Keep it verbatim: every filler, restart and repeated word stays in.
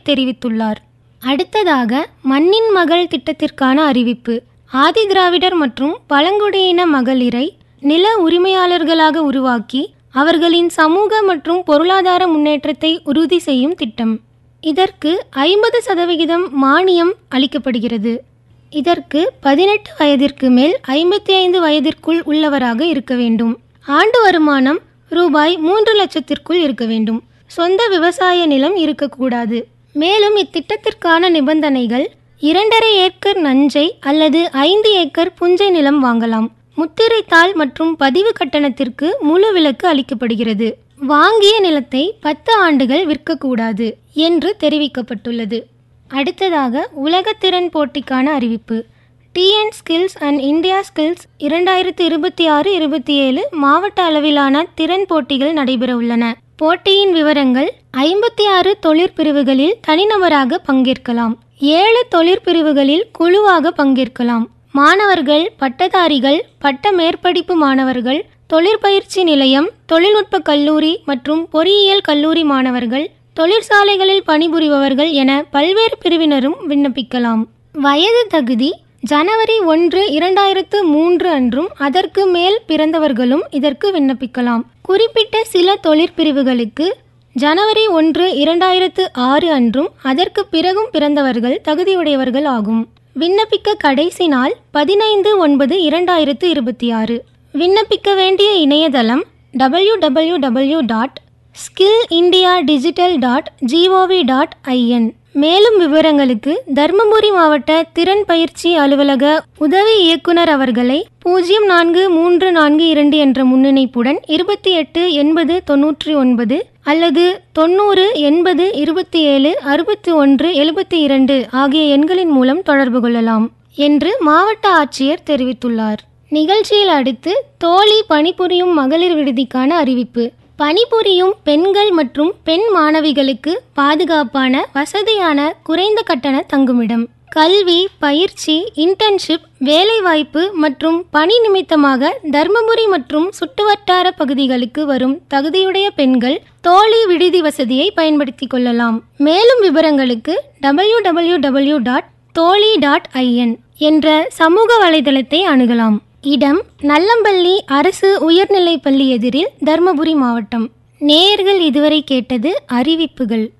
தெரிவித்துள்ளார். அடுத்ததாக மண்ணின் மகள் திட்டத்திற்கான அறிவிப்பு. ஆதிதிராவிடர் மற்றும் பழங்குடியின மகளிரை நில உரிமையாளர்களாக உருவாக்கி அவர்களின் சமூக மற்றும் பொருளாதார முன்னேற்றத்தை உறுதி செய்யும் திட்டம். இதற்கு ஐம்பது சதவிகிதம் மானியம் அளிக்கப்படுகிறது. இதற்கு பதினெட்டு வயதிற்கு மேல் ஐம்பத்தி ஐந்து வயதிற்குள் உள்ளவராக இருக்க வேண்டும். ஆண்டு வருமானம் ரூபாய் மூன்று லட்சத்திற்குள் இருக்க வேண்டும். சொந்த விவசாய நிலம் இருக்கக்கூடாது. மேலும் இத்திட்டத்திற்கான நிபந்தனைகள்: இரண்டரை ஏக்கர் நஞ்சை அல்லது ஐந்து ஏக்கர் புஞ்சை நிலம் வாங்கலாம். முத்திரைத்தாள் மற்றும் பதிவு கட்டணத்திற்கு முழு விலக்கு அளிக்கப்படுகிறது. வாங்கிய நிலத்தை பத்து ஆண்டுகள் விற்கக்கூடாது என்று தெரிவிக்கப்பட்டுள்ளது. அடுத்ததாக உலக திறன் போட்டிக்கான அறிவிப்பு. TN skills and India skills இரண்டாயிரத்தி இருபத்தி ஆறு இருபத்தி ஏழு மாவட்ட அளவிலான திறன் போட்டிகள் நடைபெற உள்ளன. போட்டியின் விவரங்கள்: ஐம்பத்தி ஆறு தொழிற்பிரிவுகளில் தனிநபராக பங்கேற்கலாம். ஏழு தொழிற்பிரிவுகளில் குழுவாக பங்கேற்கலாம். மாணவர்கள், பட்டதாரிகள், பட்ட மேற்படிப்பு மாணவர்கள், தொழிற்பயிற்சி நிலையம், தொழில்நுட்ப கல்லூரி மற்றும் பொறியியல் கல்லூரி மாணவர்கள், தொழிற்சாலைகளில் பணிபுரிபவர்கள் என பல்வேறு பிரிவினரும் விண்ணப்பிக்கலாம். வயது தகுதி: ஜனவரி ஒன்று இரண்டாயிரத்து மூன்று அன்றும் அதற்கு மேல் பிறந்தவர்களும் இதற்கு விண்ணப்பிக்கலாம். குறிப்பிட்ட சில தொழிற்பிரிவுகளுக்கு ஜனவரி ஒன்று இரண்டாயிரத்து ஆறு அன்றும் அதற்கு பிறகும் பிறந்தவர்கள் தகுதியுடையவர்கள் ஆகும். விண்ணப்பிக்க கடைசி நாள் பதினைந்து ஒன்பது இரண்டாயிரத்து இருபத்தி ஆறு. விண்ணப்பிக்க வேண்டிய இணையதளம் W W W dot skill India digital dot gov dot IN. மேலும் விவரங்களுக்கு தர்மபுரி மாவட்ட திறன் பயிற்சி அலுவலக உதவி இயக்குனர் அவர்களை பூஜ்ஜியம் நான்கு மூன்று நான்கு இரண்டு என்ற முன்னிணைப்புடன் இருபத்தி எட்டு எண்பது தொன்னூற்றி ஒன்பது அல்லது தொண்ணூறு எண்பது இருபத்தி ஏழு அறுபத்தி ஒன்று எழுபத்தி இரண்டு ஆகிய எண்களின் மூலம் தொடர்பு கொள்ளலாம் என்று மாவட்ட ஆட்சியர் தெரிவித்துள்ளார். நிகழ்ச்சியில் அடுத்து தோழி பணிபுரியும் மகளிர் விடுதிக்கான அறிவிப்பு. பணிபுரியும் பெண்கள் மற்றும் பெண் மாணவிகளுக்கு பாதுகாப்பான, வசதியான, குறைந்த கட்டண தங்குமிடம், கல்வி, பயிற்சி, இன்டர்ன்ஷிப், வேலைவாய்ப்பு மற்றும் பணி நிமித்தமாக தர்மபுரி மற்றும் சுற்றுவட்டார பகுதிகளுக்கு வரும் தகுதியுடைய பெண்கள் தோழி விடுதி வசதியை பயன்படுத்திக் கொள்ளலாம். மேலும் விவரங்களுக்கு டபிள்யூ டபிள்யூ டபிள்யூ டாட் தோழி டாட் ஐஎன் என்ற சமூக வலைதளத்தை அணுகலாம். இடம்: நல்லம்பள்ளி அரசு உயர்நிலைப்பள்ளி எதிரில், தர்மபுரி மாவட்டம். நேயர்கள் இதுவரை கேட்டது அறிவிப்புகள்.